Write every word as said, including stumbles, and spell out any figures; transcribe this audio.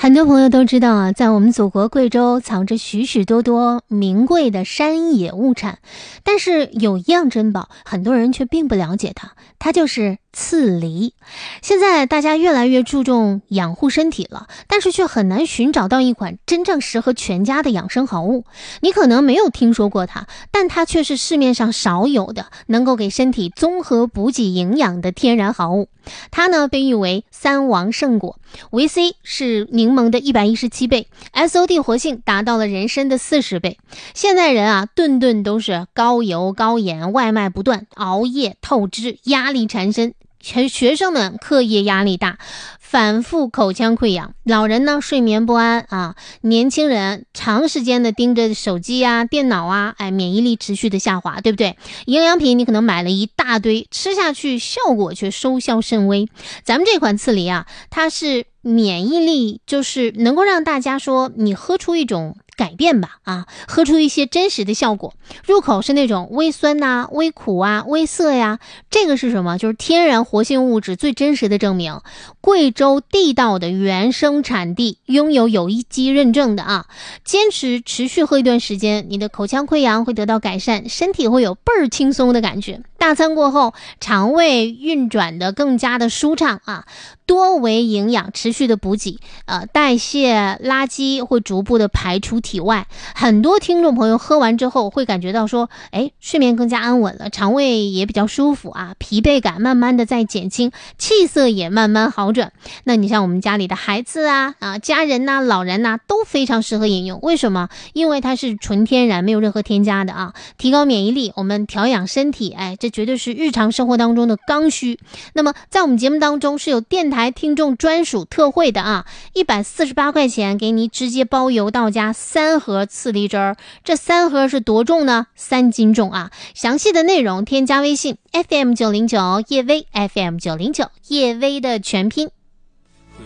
很多朋友都知道啊，在我们祖国贵州藏着许许多多名贵的山野物产，但是有一样珍宝，很多人却并不了解它，它就是刺梨。现在大家越来越注重养护身体了，但是却很难寻找到一款真正适合全家的养生好物。你可能没有听说过它，但它却是市面上少有的能够给身体综合补给营养的天然好物。它呢被誉为三王圣果，维 C 是柠檬的一百一十七倍， S O D 活性达到了人参的四十倍。现代人啊，顿顿都是高油高盐，外卖不断，熬夜透支，压力缠身。学生们课业压力大，反复口腔溃疡，老人呢睡眠不安啊，年轻人长时间的盯着手机啊电脑啊，哎，免疫力持续的下滑，对不对？营养品你可能买了一大堆，吃下去效果却收效甚微。咱们这款刺梨啊，它是免疫力，就是能够让大家说你喝出一种改变吧，啊，喝出一些真实的效果。入口是那种微酸呐、啊、微苦啊、微涩呀，这个是什么？就是天然活性物质最真实的证明。贵州地道的原生产地，拥有有机认证的啊。坚持持续喝一段时间，你的口腔溃疡会得到改善，身体会有倍儿轻松的感觉。大餐过后，肠胃运转的更加的舒畅啊，多维营养持续的补给，呃，代谢垃圾会逐步的排出体外。很多听众朋友喝完之后会感觉到说，哎，睡眠更加安稳了，肠胃也比较舒服啊，疲惫感慢慢的在减轻，气色也慢慢好转。那你像我们家里的孩子啊啊，家人呐、啊、老人呐、啊、都非常适合饮用。为什么？因为它是纯天然，没有任何添加的啊，提高免疫力，我们调养身体，哎，这绝对是日常生活当中的刚需。那么在我们节目当中是有电台听众专属特惠的啊，一百四十八块钱给你直接包邮到家三盒刺梨汁儿，这三盒是多重呢？三斤重啊！详细的内容添加微信 F M 九零九 叶薇 F M 九零九 叶薇的全拼